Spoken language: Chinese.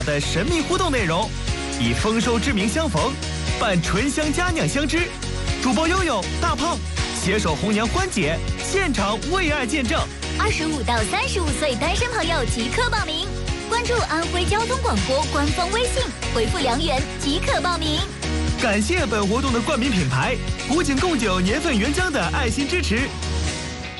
的神秘互动内容，以丰收之名相逢，伴醇香佳酿相知。主播悠悠、大胖携手红娘欢姐，现场为爱见证。 25到35岁单身朋友即刻报名，关注安徽交通广播官方微信，回复2元即可报名。 感谢本活动的冠名品牌古井贡酒年份原浆的爱心支持。